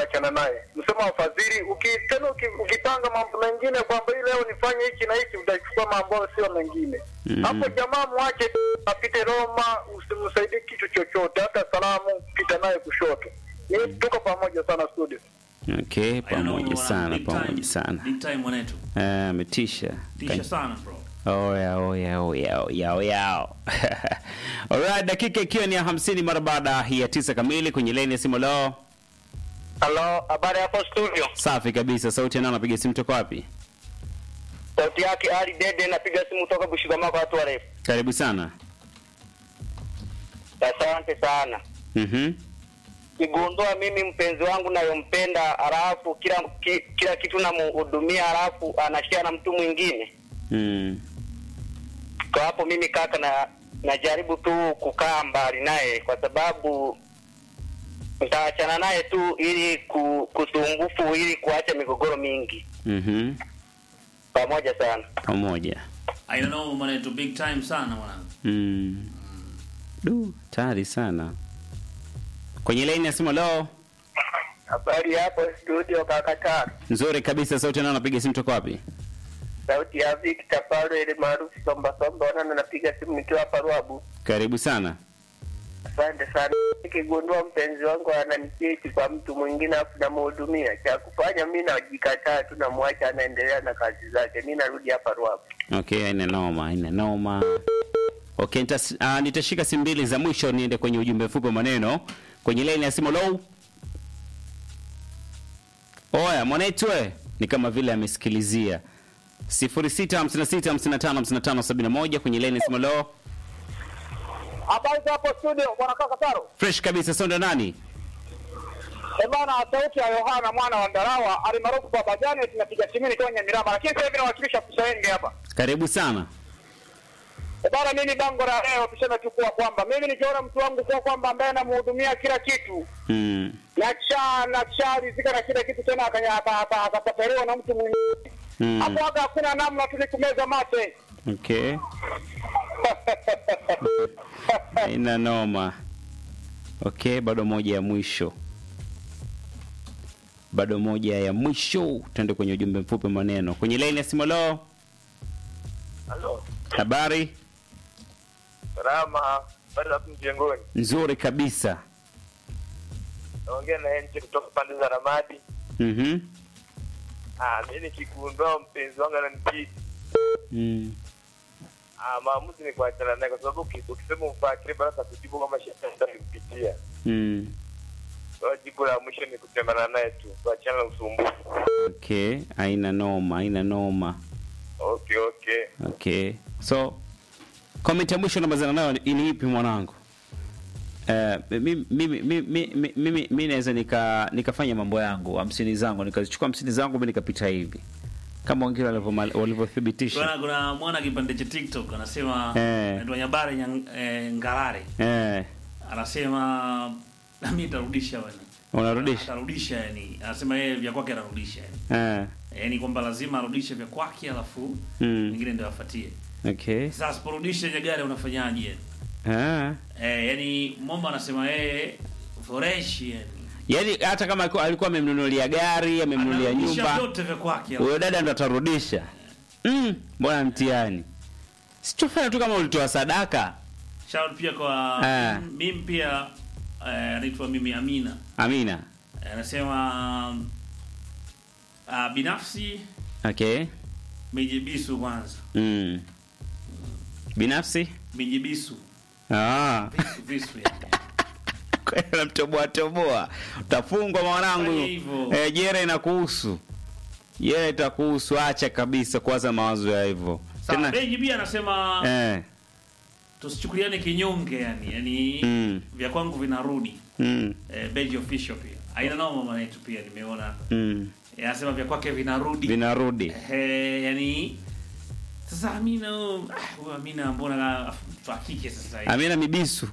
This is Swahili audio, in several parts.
kuachana naye. Msemo wa fadhili ukipanga mambo mengine kwamba hii leo nifanye hiki na hiki, utachukua mambo sio mengine. Hapo jamaa mwache apite Roma, usimsaidie kitu chochote, hata salamu pita naye kushoto. Ni tuko pamoja sana studio. Okay, pamoja sana. Big time mwanetu. Metisha. Tisha sana bro. Oh yeah. Alright, dakika ikiwa ni 50 mara baada ya 9 kamili kwenye line ya simu leo. Hello, habari hapo studio? Safi kabisa. Sauti nani anapiga simu toka wapi? Sauti yake Ali Dede, napiga simu toka Bushigama kwa watu warefu. Karibu sana. Asante sana. Kigundua mimi mpenzi wangu nayompenda, alafu kila kitu namhudumia, alafu anashia na mtu mwingine. Kwa hapo mimi kaka najaribu tu kukaa mbali naye, kwa sababu nitaachana naye tu ili kusumbufu, ili kuacha migogoro mingi. Pamoja sana. Pamoja. I don't know mwanetu, big time sana mwanangu. Tayari sana. Kwenye line ya simu leo. Habari hapo studio kaka Taro. Nzuri kabisa. Sauti nani anapiga simu toka wapi? Sauti ya Victor Paulo ile maarufu Somba na napiga simu nikiwa hapa Ruabu. Karibu sana. Asante sana. Nikigundua mpenzi wangu ananichiti kwa mtu mwingine afu namhudumia, cha kufanya mimi najikataa tu, namwacha anaendelea na kazi zake. Mimi narudi hapa Ruabu. Okay, ina noma. Okay, nitashika simu mbili za mwisho niende kwenye ujumbe mfupi maneno. Kwenye line ya simu low. Oya, mwanetu ni kama vile amesikilizia. 0656555571 kwenye line ya simu low. Habari hapo studio bwana kaka Taro. Fresh kabisa. Sonda nani? Bwana, sauti ya Yohana mwana wa Ndarawa alimaarufu kwa Bajani, tunapiga simu nikiwa Nyamiramba, lakini sasa hivi nawakilisha Kiswahili hapa. Karibu sana. Bwana, mimi bango la leo tuseme tu kwamba mimi nikiona mtu wangu kwa kwamba ambaye anamhudumia kila kitu. Na rizika na kila kitu tena akapataliwa na mtu mwingine. Hapo hakuna namna tu nikumeza mate. Okay. Ina noma. Okay, bado moja ya mwisho. Tuende kwenye ujumbe mfupi maneno. Kwenye line ya simu leo. Hello. Habari? Salama, bado mjengoni. Nzuri kabisa. Naongea na yeye kutoka pande za Ramadi. Mimi nikigundua mpenzi wangu ananichiti. Maamuzi ni kuachana naye, kwa sababu ukisema ufuatilie bado kujibu kama shetani atakupitia. Kwa jibu la mwisho ni kutemana naye tu, kuachana na usumbufu. Okay, haina noma. Okay. So, comment ya mwisho namazana nayo ni ipi mwanangu? Mimi naweza nikafanya mambo yangu 50 zangu, nikazichukua 50 zangu mimi nikapita hivi. Kama wengine walivyothibitisha. Kuna mwana kipande cha TikTok anasema ndio Nyabare Ngarare. Anasema mimi nitarudisha bwana. Unarudisha? Atarudisha yani. Anasema yeye vya kwake anarudisha yani. Yaani kwamba lazima arudishe vya kwake alafu mwingine ndio afuatie. Okay. Sasa sporudisha Nyagare unafanyaje? Yani mama anasema yeye fresh yani. Yaani hata kama alikuwa amemnunulia gari, amemnunulia nyumba, yote vya kwake. Huyo dada ndo atarudisha. Bwana mtihani. Sichofanya tu kama ulitoa sadaka. Shout pia kwa mimi pia anaitwa mimi Amina. Anasema binafsi mijibisu kwanza. Binafsi mijibisu. Visu kwa mtoboa utafungwa mwanangu. Jera inakuhusu. Yeye itakuhusu, acha kabisa kwanza mawazo ya hivyo. Tena Beji pia anasema tusichukuliane kinyonge yani vya kwangu vinarudi. Beji official pia. Haina noma mama yetu pia nimeona. Anasema vya kwake vinarudi. Yani sasa Amina mbona tuhakike sasa hivi. Amina mibisu.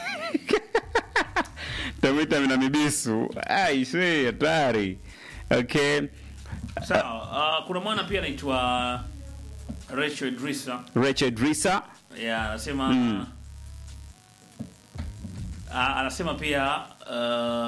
Tamita Amina mibisu. Ai, hatari. Okay. Sawa, kuna mwana pia anaitwa Rachel Idrisa. Yeah, anasema anasema pia